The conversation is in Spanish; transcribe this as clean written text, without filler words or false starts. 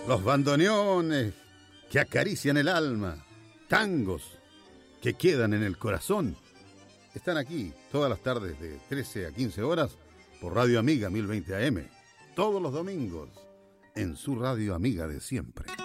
Los bandoneones que acarician el alma, tangos que quedan en el corazón, están aquí todas las tardes de 13 a 15 horas por Radio Amiga 1020 AM, todos los domingos en su Radio Amiga de siempre.